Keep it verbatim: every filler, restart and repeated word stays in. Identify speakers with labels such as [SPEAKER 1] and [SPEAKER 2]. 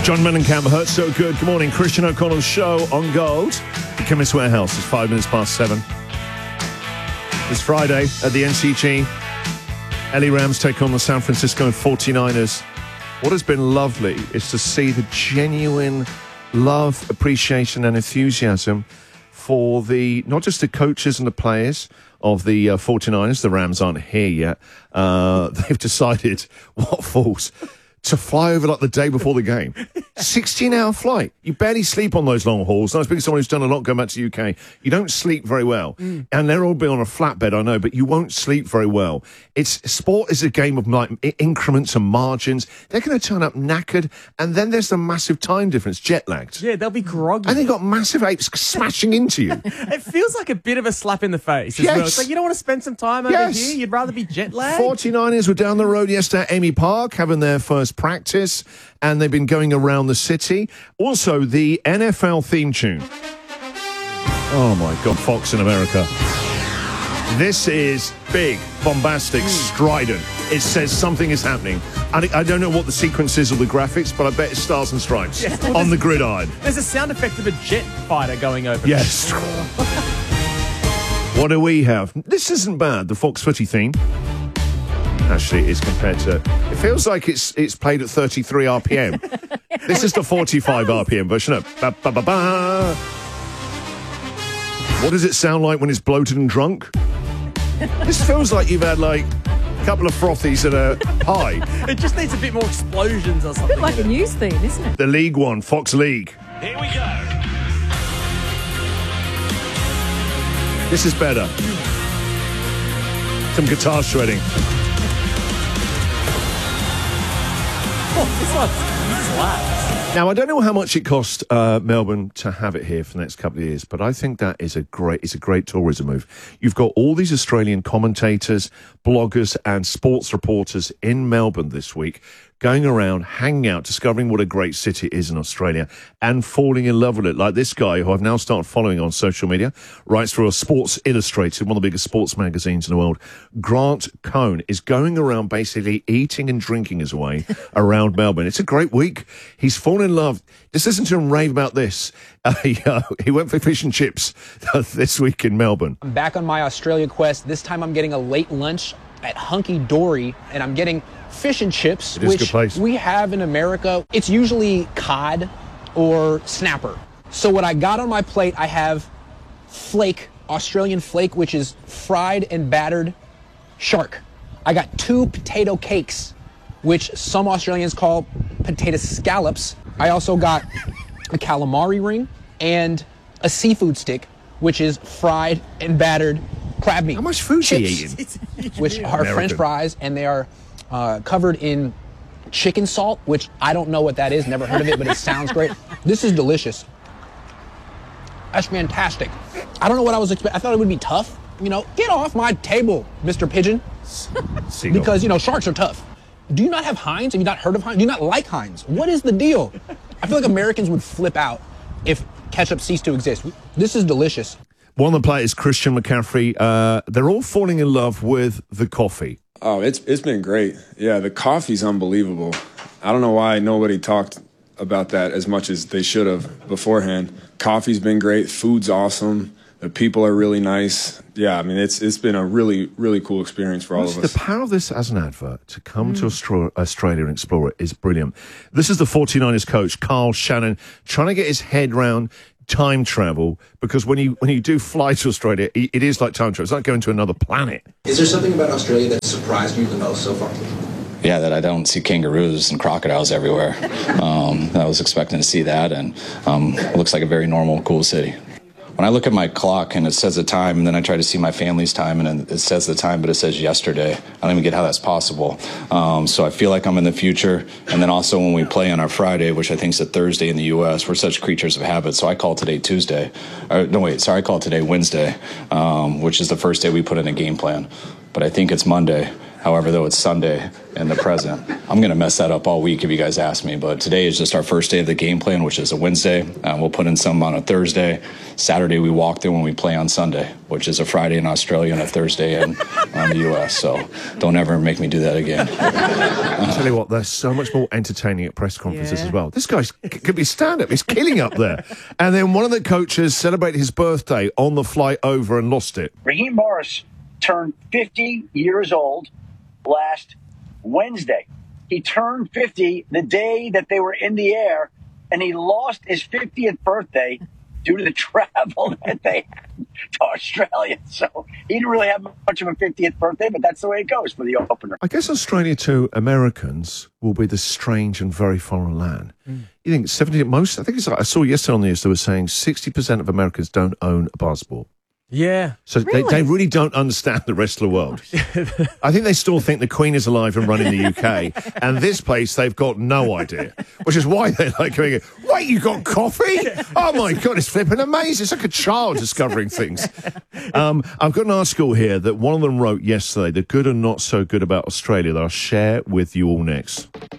[SPEAKER 1] John Mellencamp, Hurts So Good. Good morning. Christian O'Connell's show on Gold. The Chemist Warehouse is five minutes past seven. It's Friday at the N C G. L A Rams take on the San Francisco forty-niners. What has been lovely is to see the genuine love, appreciation and enthusiasm for the, not just the coaches and the players of the uh, forty-niners. The Rams aren't here yet. Uh, they've decided, what fools, to fly over like the day before the game. sixteen-hour flight. You barely sleep on those long hauls. I was speaking to someone who's done a lot going back to the U K. You don't sleep very well. Mm. And they're all being on a flatbed, I know, but you won't sleep very well. It's sport is a game of like increments and margins. They're going to turn up knackered, and then there's the massive time difference, jet lagged.
[SPEAKER 2] Yeah, they'll be groggy.
[SPEAKER 1] And they've got massive apes smashing into you.
[SPEAKER 2] It feels like a bit of a slap in the face as
[SPEAKER 1] yes.
[SPEAKER 2] well. It's like, you don't want to spend some time over
[SPEAKER 1] yes.
[SPEAKER 2] here? You'd rather be jet lagged?
[SPEAKER 1] forty-niners were down the road yesterday at Amy Park having their first practice, and they've been going around the city. Also, the N F L theme tune. Oh, my God, Fox in America. This is big, bombastic, strident. It says something is happening. I, I don't know what the sequence is or the graphics, but I bet it's stars and stripes
[SPEAKER 2] yeah, well,
[SPEAKER 1] on the gridiron.
[SPEAKER 2] There's a sound effect of a jet fighter going over.
[SPEAKER 1] Yes. What do we have? This isn't bad, the Fox footy theme. Actually, is compared to... It feels like it's it's played at thirty-three R P M. This is the forty-five R P M version of... Ba, ba, ba, ba. What does it sound like when it's bloated and drunk? This feels like you've had, like, a couple of frothies at a high.
[SPEAKER 2] It just needs a bit more explosions or something.
[SPEAKER 3] A bit like a news theme, isn't it?
[SPEAKER 1] The League One, Fox League.
[SPEAKER 4] Here we go.
[SPEAKER 1] This is better. Some guitar shredding.
[SPEAKER 2] Oh, this one slaps.
[SPEAKER 1] Now, I don't know how much it cost uh, Melbourne to have it here for the next couple of years, but I think that is a great, it's a great tourism move. You've got all these Australian commentators, bloggers, and sports reporters in Melbourne this week, going around, hanging out, discovering what a great city is in Australia, and falling in love with it. Like this guy, who I've now started following on social media, writes for a Sports Illustrated, one of the biggest sports magazines in the world. Grant Cohn is going around basically eating and drinking his way around Melbourne. It's a great week. He's fallen in love. Just listen to him rave about this. Uh, he, uh, he went for fish and chips this week in Melbourne.
[SPEAKER 5] I'm back on my Australia quest. This time I'm getting a late lunch at Hunky Dory, and I'm getting fish and chips, which we have in America. It's usually cod or snapper. So what I got on my plate, I have flake, Australian flake, which is fried and battered shark. I got two potato cakes, which some Australians call potato scallops. I also got a calamari ring and a seafood stick, which is fried and battered crab meat.
[SPEAKER 1] How much food are you
[SPEAKER 5] eating?
[SPEAKER 1] eating?
[SPEAKER 5] Which are
[SPEAKER 1] American.
[SPEAKER 5] French fries, and they are uh, covered in chicken salt, which I don't know what that is. Never heard of it, but it sounds great. This is delicious. That's fantastic. I don't know what I was expecting. I thought it would be tough. You know, get off my table, Mister Pigeon.
[SPEAKER 1] Seagull.
[SPEAKER 5] Because, you know, sharks are tough. Do you not have Heinz? Have you not heard of Heinz? Do you not like Heinz? What is the deal? I feel like Americans would flip out if ketchup ceased to exist. This is delicious.
[SPEAKER 1] One of the players, Christian McCaffrey, uh, they're all falling in love with the coffee.
[SPEAKER 6] Oh, it's it's been great. Yeah, the coffee's unbelievable. I don't know why nobody talked about that as much as they should have beforehand. Coffee's been great. Food's awesome. The people are really nice. Yeah, I mean, it's it's been a really, really cool experience for all
[SPEAKER 1] What's
[SPEAKER 6] of us.
[SPEAKER 1] The power of this as an advert to come mm. to Austra- Australia and explore it is brilliant. This is the forty-niners coach, Carl Shannon, trying to get his head around time travel, because when you when you do fly to Australia, it, it is like time travel. It's like going to another planet.
[SPEAKER 7] Is there something about Australia that surprised you the most so far?
[SPEAKER 8] Yeah, that I don't see kangaroos and crocodiles everywhere. Um, I was expecting to see that, and um, it looks like a very normal, cool city. When I look at my clock and it says the time, and then I try to see my family's time, and it says the time, but it says yesterday. I don't even get how that's possible. Um, so I feel like I'm in the future. And then also when we play on our Friday, which I think is a Thursday in the U S, we're such creatures of habit. So I call today Tuesday. Or, no, wait, sorry, I call today Wednesday, um, which is the first day we put in a game plan. But I think it's Monday. However, though it's Sunday in the present, I'm going to mess that up all week if you guys ask me. But today is just our first day of the game plan, which is a Wednesday. Um, we'll put in some on a Thursday. Saturday, we walk through when we play on Sunday, which is a Friday in Australia and a Thursday in um, the U S. So don't ever make me do that again.
[SPEAKER 1] I'll tell you what, they're so much more entertaining at press conferences yeah. as well. This guy could be stand-up. He's killing up there. And then one of the coaches celebrated his birthday on the flight over and lost it.
[SPEAKER 3] Raheem Morris turned fifty years old last Wednesday. He turned fifty the day that they were in the air, and he lost his fiftieth birthday due to the travel that they had to Australia. So he didn't really have much of a fiftieth birthday, but that's the way it goes for the opener.
[SPEAKER 1] I guess Australia to Americans will be the strange and very foreign land. Mm. You think seventy most, I think it's, I saw yesterday on the news they were saying sixty percent of Americans don't own a passport.
[SPEAKER 2] Yeah.
[SPEAKER 1] So really? They, they really don't understand the rest of the world. I think they still think the Queen is alive and running the U K, and this place they've got no idea, which is why they're like going, wait, you got coffee? Oh my God, it's flipping amazing. It's like a child discovering things. Um, I've got an article here that one of them wrote yesterday, the good and not so good about Australia, that I'll share with you all next.